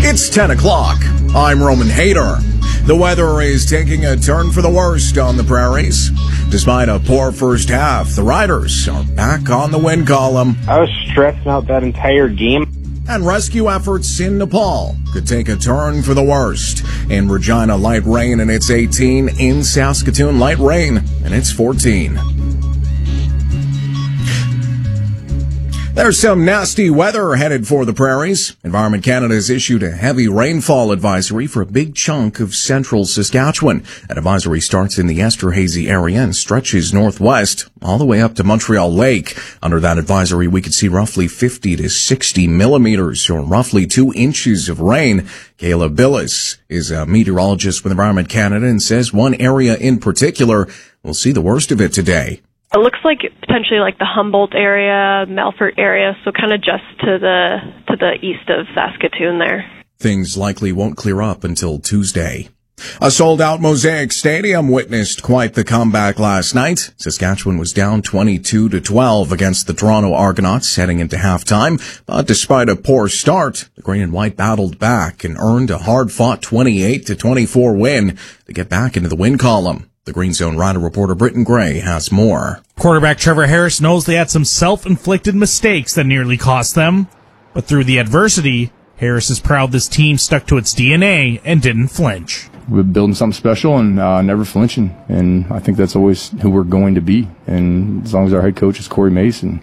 It's 10 o'clock. I'm Roman Hayter. The weather is taking a turn for the worst on the prairies. Despite a poor first half, the Riders are back on the win column. I was stressing out that entire game. And rescue efforts in Nepal could take a turn for the worst. In Regina, light rain and it's 18. In Saskatoon, light rain and it's 14. There's some nasty weather headed for the prairies. Environment Canada has issued a heavy rainfall advisory for a big chunk of central Saskatchewan. That advisory starts in the Esterhazy area and stretches northwest all the way up to Montreal Lake. Under that advisory, we could see roughly 50 to 60 millimeters, or roughly 2 inches of rain. Kayla Billis is a meteorologist with Environment Canada and says one area in particular will see the worst of it today. It looks like potentially like the Humboldt area, Melfort area, so kind of just to the east of Saskatoon there. Things likely won't clear up until Tuesday. A sold-out Mosaic Stadium witnessed quite the comeback last night. Saskatchewan was down 22-12 against the Toronto Argonauts heading into halftime. But despite a poor start, the Green and White battled back and earned a hard-fought 28-24 win to get back into the win column. The Green Zone Rider reporter Britton Gray has more. Quarterback Trevor Harris knows they had some self-inflicted mistakes that nearly cost them. But through the adversity, Harris is proud this team stuck to its DNA and didn't flinch. We're building something special and never flinching. And I think that's always who we're going to be. And as long as our head coach is Corey Mason,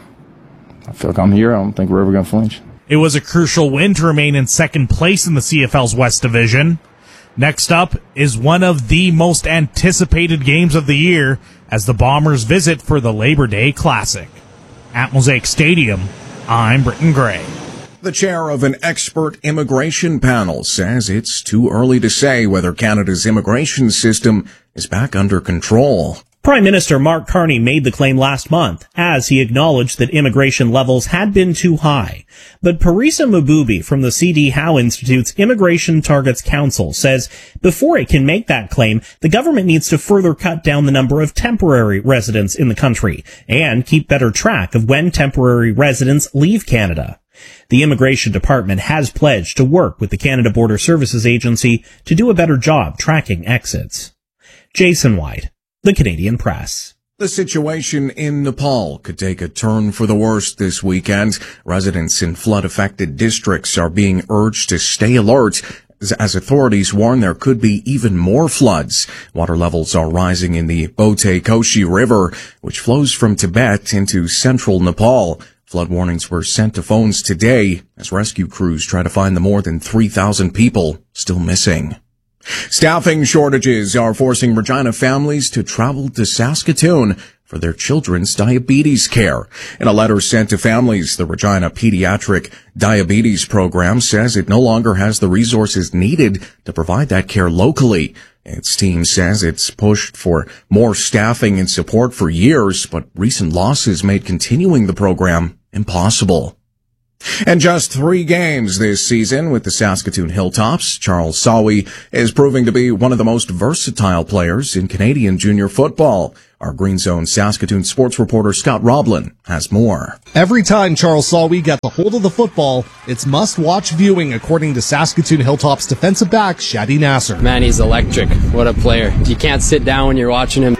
I feel like I'm here. I don't think we're ever going to flinch. It was a crucial win to remain in second place in the CFL's West Division. Next up is one of the most anticipated games of the year as the Bombers visit for the Labor Day Classic. At Mosaic Stadium, I'm Britton Gray. The chair of an expert immigration panel says it's too early to say whether Canada's immigration system is back under control. Prime Minister Mark Carney made the claim last month, as he acknowledged that immigration levels had been too high. But Parisa Mabubi from the C.D. Howe Institute's Immigration Targets Council says before it can make that claim, the government needs to further cut down the number of temporary residents in the country and keep better track of when temporary residents leave Canada. The Immigration Department has pledged to work with the Canada Border Services Agency to do a better job tracking exits. Jason White, The Canadian Press. The situation in Nepal could take a turn for the worse this weekend. Residents in flood-affected districts are being urged to stay alert as authorities warn there could be even more floods. Water levels are rising in the Bote Koshi River, which flows from Tibet into central Nepal. Flood warnings were sent to phones today as rescue crews try to find the more than 3,000 people still missing. Staffing shortages are forcing Regina families to travel to Saskatoon for their children's diabetes care. In a letter sent to families, the Regina Pediatric Diabetes Program says it no longer has the resources needed to provide that care locally. Its team says it's pushed for more staffing and support for years, but recent losses made continuing the program impossible. And just 3 games this season with the Saskatoon Hilltops, Charles Sawi is proving to be one of the most versatile players in Canadian junior football. Our Green Zone Saskatoon sports reporter Scott Roblin has more. Every time Charles Sawi gets a hold of the football, it's must-watch viewing, according to Saskatoon Hilltops defensive back Shadi Nasser. Man, he's electric. What a player. You can't sit down when you're watching him.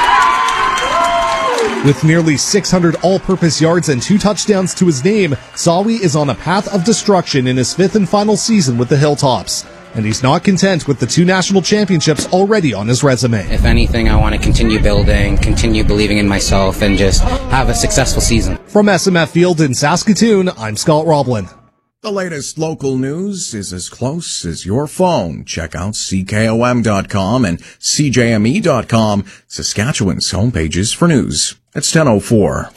With nearly 600 all-purpose yards and 2 touchdowns to his name, Sawi is on a path of destruction in his 5th and final season with the Hilltops. And he's not content with the 2 national championships already on his resume. If anything, I want to continue building, continue believing in myself, and just have a successful season. From SMF Field in Saskatoon, I'm Scott Roblin. The latest local news is as close as your phone. Check out CKOM.com and CJME.com, Saskatchewan's homepages for news. It's 10:04.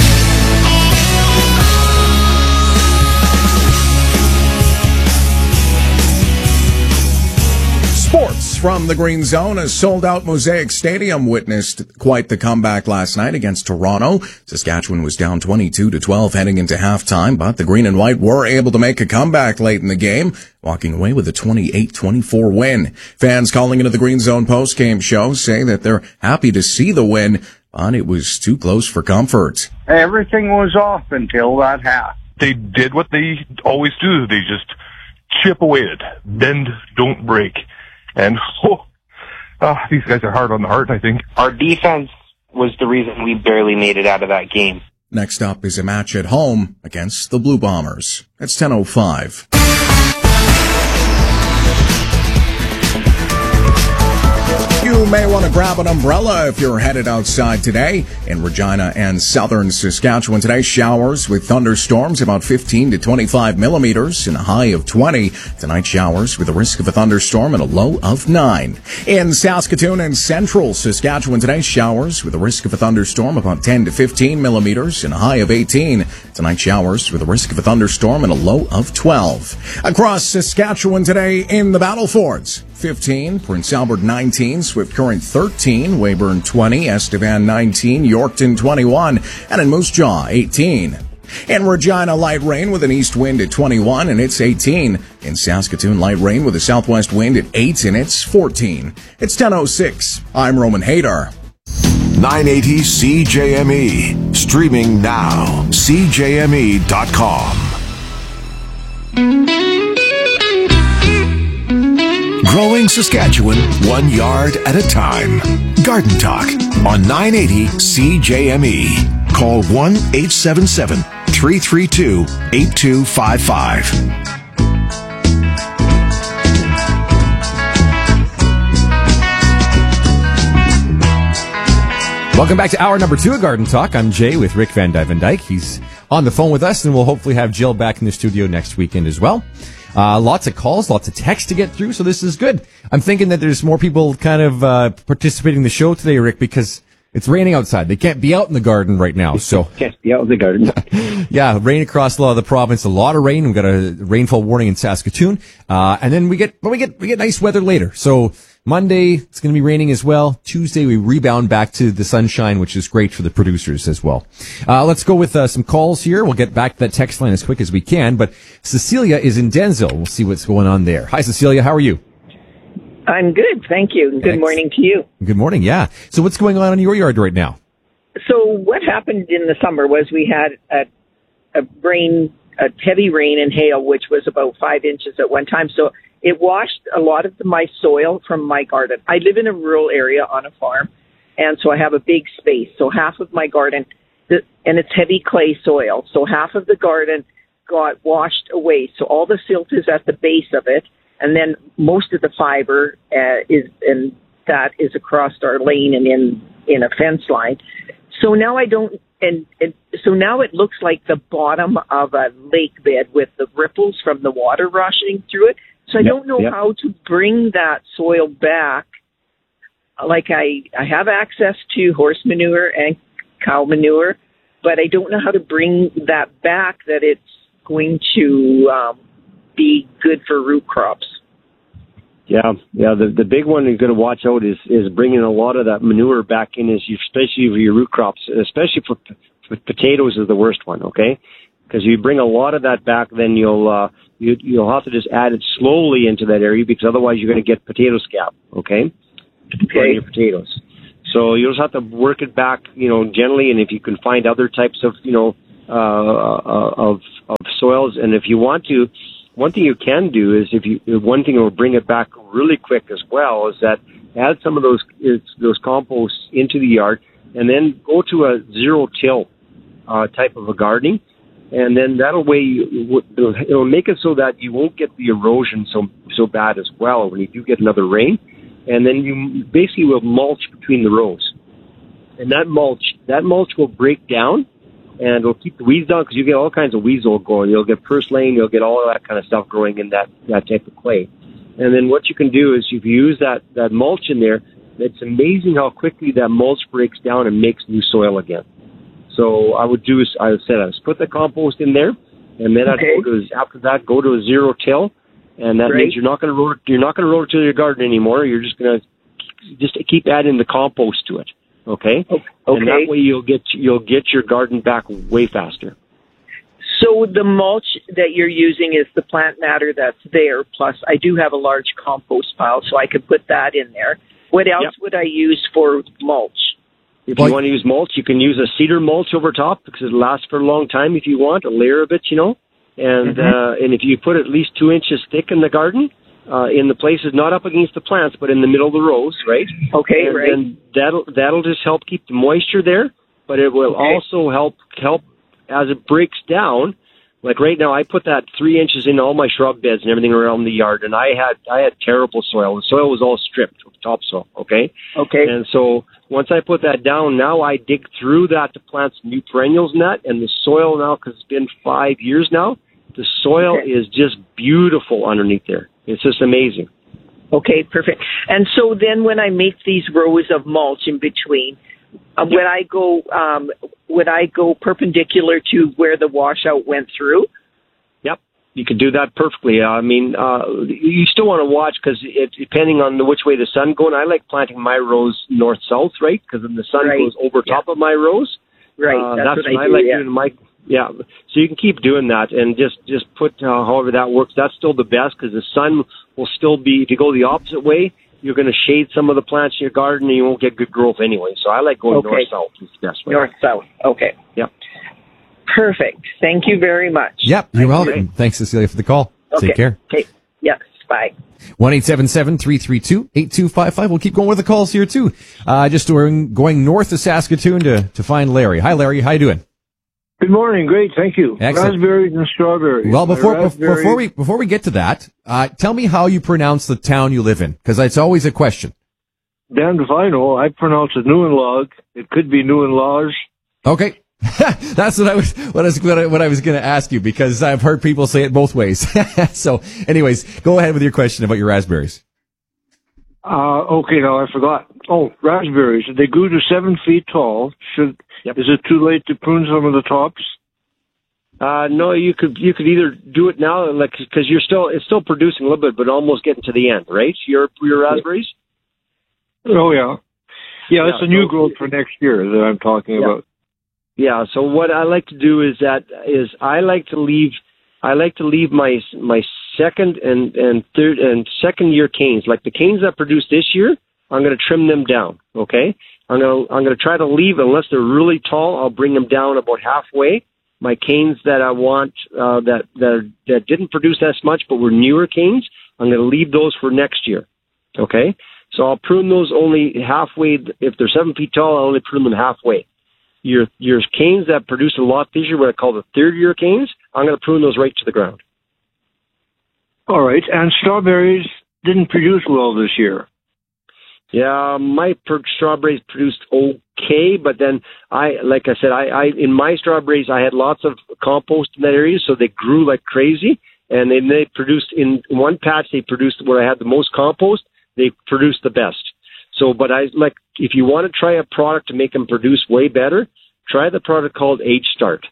Sports from the Green Zone. A sold-out Mosaic Stadium witnessed quite the comeback last night against Toronto. Saskatchewan was down 22-12 heading into halftime, but the Green and White were able to make a comeback late in the game, walking away with a 28-24 win. Fans calling into the Green Zone post-game show say that they're happy to see the win, but it was too close for comfort. Everything was off until that half. They did what they always do. They just chip away at it. Bend, don't break. And these guys are hard on the heart, I think. Our defense was the reason we barely made it out of that game. Next up is a match at home against the Blue Bombers. It's 10:05. You may want to grab an umbrella if you're headed outside today. In Regina and southern Saskatchewan today, showers with thunderstorms about 15 to 25 millimeters and a high of 20. Tonight, showers with a risk of a thunderstorm and a low of 9. In Saskatoon and central Saskatchewan today, showers with a risk of a thunderstorm about 10 to 15 millimeters and a high of 18. Tonight, showers with a risk of a thunderstorm and a low of 12. Across Saskatchewan today in the Battlefords, 15, Prince Albert 19, Swift Current 13, Weyburn 20, Estevan 19, Yorkton 21, and in Moose Jaw 18. In Regina, light rain with an east wind at 21, and it's 18. In Saskatoon, light rain with a southwest wind at 8, and it's 14. It's 10:06. I'm Roman Hader. 980 CJME. Streaming now. CJME.com. Growing Saskatchewan 1 yard at a time. Garden Talk on 980 CJME. Call 1-877-332-8255. Welcome back to hour number 2 of Garden Talk. I'm Jay with Rick Van Dyke. He's on the phone with us, and we'll hopefully have Jill back in the studio next weekend as well. Lots of calls, lots of texts to get through, so this is good. I'm thinking that there's more people kind of participating in the show today, Rick, because it's raining outside. They can't be out in the garden right now. So can't be out in the garden. Yeah, rain across a lot of the province. A lot of rain. We've got a rainfall warning in Saskatoon, and then we get nice weather later. So Monday, it's going to be raining as well. Tuesday, we rebound back to the sunshine, which is great for the producers as well. Let's go with some calls here. We'll get back to that text line as quick as we can. But Cecilia is in Denzel. We'll see what's going on there. Hi, Cecilia. How are you? I'm good, thank you. Good morning to you. Good morning, yeah. So what's going on in your yard right now? So what happened in the summer was we had a heavy rain and hail, which was about 5 inches at one time. So it washed a lot of my soil from my garden. I live in a rural area on a farm, and so I have a big space. So half of my garden, and it's heavy clay soil, so half of the garden got washed away. So all the silt is at the base of it, and then most of the fiber is across our lane and in a fence line. So now so now it looks like the bottom of a lake bed with the ripples from the water rushing through it. So I don't know how to bring that soil back. Like I have access to horse manure and cow manure, but I don't know how to bring that back that it's going to be good for root crops. Yeah. The big one you're going to watch out is bringing a lot of that manure back in, especially for your root crops, especially for potatoes is the worst one. Okay, because you bring a lot of that back, then you'll have to just add it slowly into that area, because otherwise you're going to get potato scab. Okay, on your potatoes. So you'll just have to work it back, gently, and if you can find other types of of soils, and if you want to. One thing you can do is one thing that will bring it back really quick as well is that add some of those composts into the yard, and then go to a zero-till type of a gardening, and then that'll it'll make it so that you won't get the erosion so bad as well when you do get another rain, and then you basically will mulch between the rows, and that mulch will break down. And it'll keep the weeds down, because you get all kinds of weasel going. You'll get purslane, you'll get all of that kind of stuff growing in that type of clay. And then what you can do is if you use that mulch in there, it's amazing how quickly that mulch breaks down and makes new soil again. So I would put the compost in there, and then after that go to a zero-till, and that means you're not going to rototill your garden anymore. You're just going to keep adding the compost to it. Okay. And that way you'll get your garden back way faster. So the mulch that you're using is the plant matter that's there. Plus, I do have a large compost pile, so I could put that in there. What else would I use for mulch? If you want to use mulch, you can use a cedar mulch over top, because it lasts for a long time if you want, a layer of it, And and if you put at least 2 inches thick in the garden, in the places not up against the plants, but in the middle of the rows, right? Okay, and right. And that'll just help keep the moisture there, but it will also help as it breaks down. Like right now, I put that 3 inches in all my shrub beds and everything around the yard, and I had terrible soil. The soil was all stripped of topsoil. Okay. Okay. And so once I put that down, now I dig through that to plant some new perennials in that, and the soil now, because it's been 5 years now, the soil is just beautiful underneath there. It's just amazing. Okay, perfect. And so then when I make these rows of mulch in between, would I go perpendicular to where the washout went through? Yep, you could do that perfectly. I mean, you still want to watch because depending on which way the sun going. I like planting my rows north-south, right? Because then the sun goes over top of my rows. Right, that's what I like doing in my. Yeah, so you can keep doing that and just put however that works. That's still the best because the sun will still be. If you go the opposite way, you're going to shade some of the plants in your garden and you won't get good growth anyway. So I like going north-south. It's the best way. North-south, okay. Yep. Perfect. Thank you very much. Yep, you're welcome. Thanks, Cecilia, for the call. Okay. Take care. Okay, yes, bye. 1-877-332-8255. We'll keep going with the calls here, too. Just going north to Saskatoon to find Larry. Hi, Larry. How you doing? Good morning. Great. Thank you. Excellent. Raspberries and strawberries. Well, before we get to that, tell me how you pronounce the town you live in, because it's always a question. Damned if I know. I pronounce it Nieuwenlaag. It could be Nieuwenlaag. Okay. That's what I was going to ask you, because I've heard people say it both ways. So anyways, go ahead with your question about your raspberries. Okay. Now I forgot. Oh, raspberries. They grew to 7 feet tall. Is it too late to prune some of the tops? No, you could either do it now, like, because it's still producing a little bit, but almost getting to the end, right? Your raspberries. Oh yeah. It's a new growth for next year that I'm talking about. Yeah. So what I like to do is I like to leave my second and third and second year canes, like the canes that produced this year. I'm going to trim them down. Okay. I'm going to try to leave, unless they're really tall, I'll bring them down about halfway. My canes that I want, that didn't produce as much, but were newer canes, I'm going to leave those for next year. Okay? So I'll prune those only halfway. If they're 7 feet tall, I'll only prune them halfway. Your canes that produce a lot this year, what I call the third year canes, I'm going to prune those right to the ground. All right. And strawberries didn't produce well this year. Yeah, my strawberries produced okay, but then I in my strawberries, I had lots of compost in that area, so they grew like crazy. And then they produced, in one patch, they produced where I had the most compost, they produced the best. So, but if you want to try a product to make them produce way better, try the product called H-Start.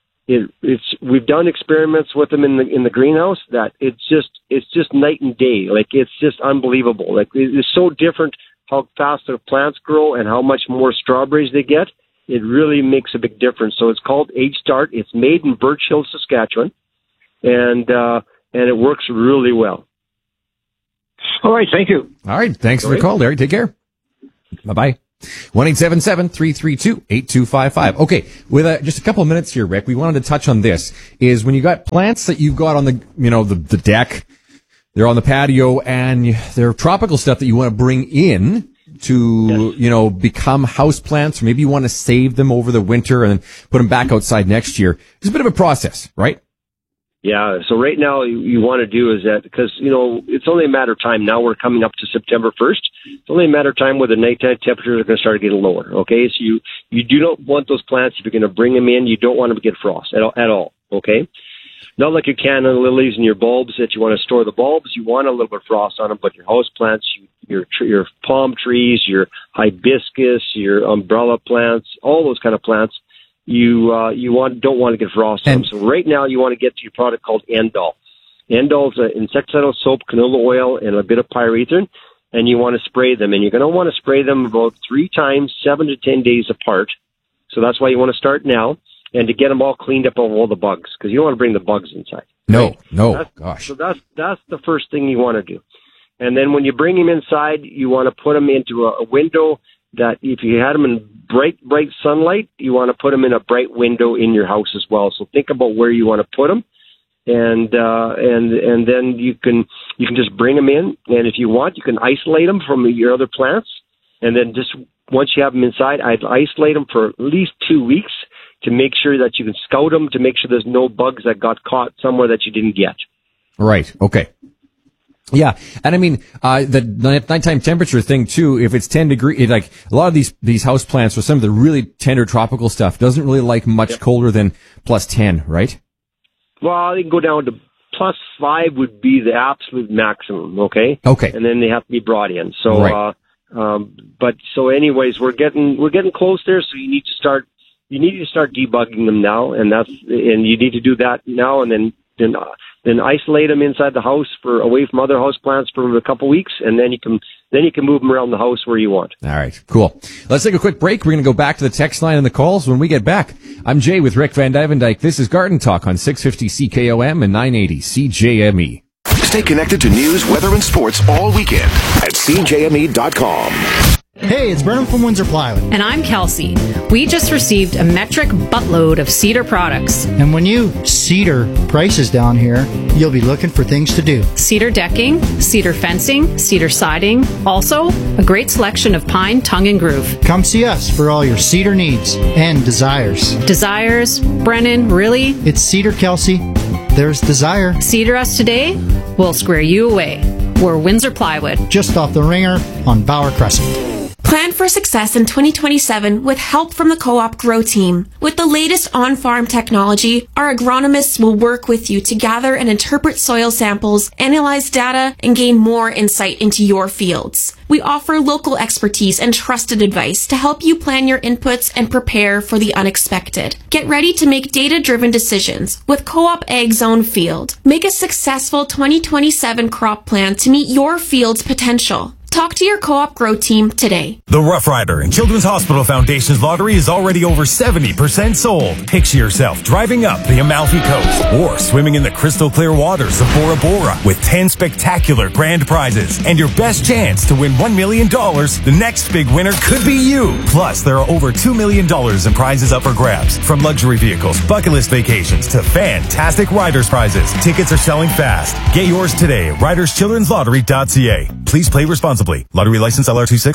We've done experiments with them in the greenhouse that it's just night and day. Like, it's just unbelievable. Like, it's so different how fast the plants grow and how much more strawberries they get. It really makes a big difference. So it's called H-Start. It's made in Birch Hill, Saskatchewan, and it works really well. All right, thank you. All right, thanks for the call, Larry. Take care. Bye-bye. 1-877-332-8255. Okay, with just a couple of minutes here, Rick, we wanted to touch on this, is when you got plants that you've got on the deck, they're on the patio, and they're tropical stuff that you want to bring in to, become house plants, or maybe you want to save them over the winter and then put them back outside next year. It's a bit of a process, right? Yeah, so right now you want to do is that, because, it's only a matter of time. Now we're coming up to September 1st. It's only a matter of time where the nighttime temperatures are going to start getting lower, okay? So you do not want those plants, if you're going to bring them in, you don't want them to get frost at all, okay? Not like your canna lilies and your bulbs that you want to store the bulbs. You want a little bit of frost on them, but your house plants, your palm trees, your hibiscus, your umbrella plants, all those kind of plants, you don't want to get frost on them. So right now you want to get to your product called Endol. Endol is an insecticidal soap, canola oil, and a bit of pyrethrin, and you want to spray them. And you're going to want to spray them about 3 times, 7 to 10 days apart. So that's why you want to start now, and to get them all cleaned up of all the bugs, because you don't want to bring the bugs inside. No, gosh. So that's the first thing you want to do. And then when you bring them inside, you want to put them into a window that, if you had them in bright sunlight, you want to put them in a bright window in your house as well. So think about where you want to put them. and then you can just bring them in, and if you want, you can isolate them from your other plants, and then just once you have them inside, I'd isolate them for at least 2 weeks to make sure that you can scout them to make sure there's no bugs that got caught somewhere that you didn't get. Right. Okay. Yeah, and I mean the nighttime temperature thing too. If it's 10 degrees, like a lot of these house plants or some of the really tender tropical stuff doesn't really like much colder than plus 10, right? Well, they can go down to plus 5 would be the absolute maximum. Okay. Okay. And then they have to be brought in. So, right. But so anyways, we're getting close there. So you need to start debugging them now, and you need to do that now, and then isolate them inside the house away from other house plants for a couple weeks, and then you can move them around the house where you want. All right, cool. Let's take a quick break. We're going to go back to the text line and the calls when we get back. I'm Jay with Rick Van Dyke. This is Garden Talk on 650 CKOM and 980 CJME. Stay connected to news, weather, and sports all weekend at CJME.com. Hey, it's Burnham from Windsor Plywood. And I'm Kelsey. We just received a metric buttload of cedar products. And when you cedar prices down here, you'll be looking for things to do. Cedar decking, cedar fencing, cedar siding. Also, a great selection of pine, tongue, and groove. Come see us for all your cedar needs and desires. Desires? Brennan, really? It's Cedar, Kelsey. There's desire. Cedar us today, we'll square you away. We're Windsor Plywood. Just off the Ringer on Bauer Crescent. Plan for success in 2027 with help from the Co-op Grow team. With the latest on-farm technology, our agronomists will work with you to gather and interpret soil samples, analyze data, and gain more insight into your fields. We offer local expertise and trusted advice to help you plan your inputs and prepare for the unexpected. Get ready to make data-driven decisions with Co-op Ag Zone Field. Make a successful 2027 crop plan to meet your field's potential. Talk to your Co-op Grow team today. The Rough Rider and Children's Hospital Foundation's lottery is already over 70% sold. Picture yourself driving up the Amalfi Coast or swimming in the crystal clear waters of Bora Bora with 10 spectacular grand prizes and your best chance to win $1 million. The next big winner could be you. Plus, there are over $2 million in prizes up for grabs, from luxury vehicles, bucket list vacations, to fantastic riders prizes. Tickets are selling fast. Get yours today at riderschildrenslottery.ca. Please play responsibly. Lottery license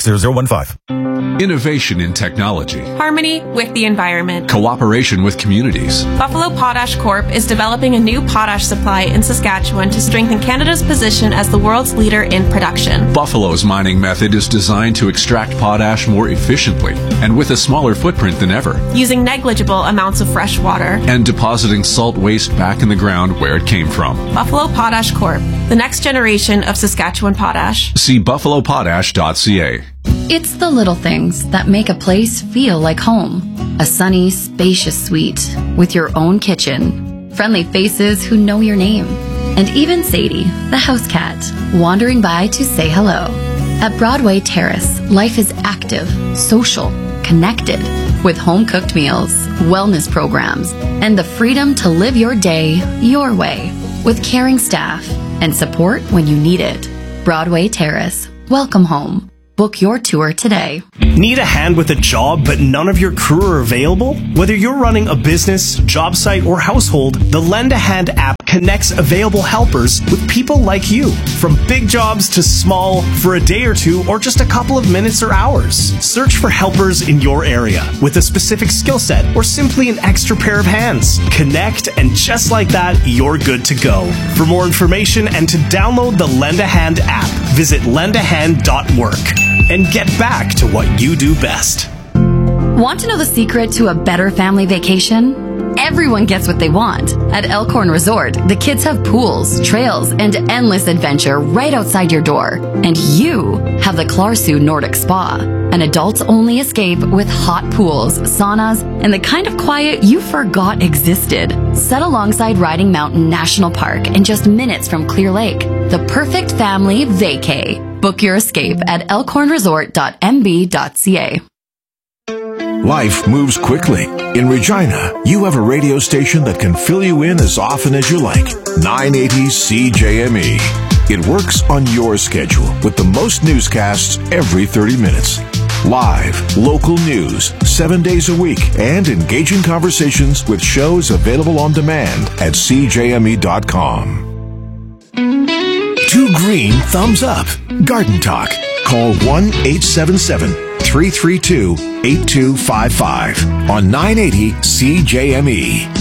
LR260015. Innovation in technology. Harmony with the environment. Cooperation with communities. Buffalo Potash Corp is developing a new potash supply in Saskatchewan to strengthen Canada's position as the world's leader in production. Buffalo's mining method is designed to extract potash more efficiently and with a smaller footprint than ever. Using negligible amounts of fresh water. And depositing salt waste back in the ground where it came from. Buffalo Potash Corp, the next generation of Saskatchewan potash. See buffalopotash.ca. It's the little things that make a place feel like home. A sunny, spacious suite with your own kitchen, friendly faces who know your name, and even Sadie, the house cat, wandering by to say hello. At Broadway Terrace, life is active, social, connected, with home-cooked meals, wellness programs, and the freedom to live your day your way, with caring staff and support when you need it. Broadway Terrace. Welcome home. Book your tour today. Need a hand with a job, but none of your crew are available? Whether you're running a business, job site, or household, the Lend a Hand app connects available helpers with people like you. From big jobs to small, for a day or two, or just a couple of minutes or hours. Search for helpers in your area with a specific skill set or simply an extra pair of hands. Connect, and just like that, you're good to go. For more information and to download the Lend a Hand app, visit lendahand.work. And get back to what you do best. Want to know the secret to a better family vacation? Everyone gets what they want. At Elkhorn Resort, the kids have pools, trails, and endless adventure right outside your door. And you have the Klarsu Nordic Spa, an adults-only escape with hot pools, saunas, and the kind of quiet you forgot existed. Set alongside Riding Mountain National Park and just minutes from Clear Lake. The perfect family vacay. Book your escape at elkhornresort.mb.ca. Life moves quickly. In Regina, you have a radio station that can fill you in as often as you like. 980 CJME. It works on your schedule with the most newscasts every 30 minutes. Live, local news, 7 days a week, and engaging conversations with shows available on demand at CJME.com. 2 green thumbs up. Garden Talk. Call 1-877-332-8255 on 980 CJME.